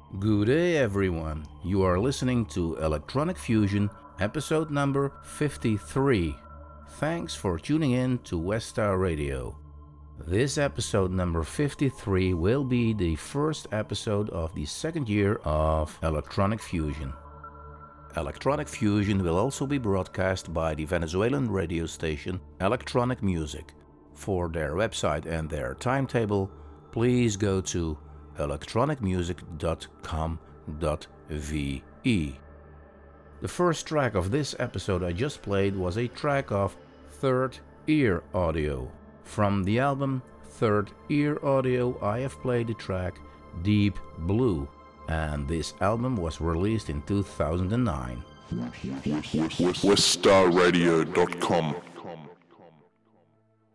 Good day, everyone. You are listening to Electronic Fusion, episode number 53. Thanks for tuning in to Westar Radio. This episode number 53 will be the first episode of the second year of Electronic Fusion. Electronic Fusion will also be broadcast by the Venezuelan radio station Electronic Music. For their website and their timetable, please go to electronicmusic.com.ve. The first track of this episode I just played was a track of Third Ear Audio. From the album Third Ear Audio, I have played the track Deep Blue, and this album was released in 2009. WestStarRadio.com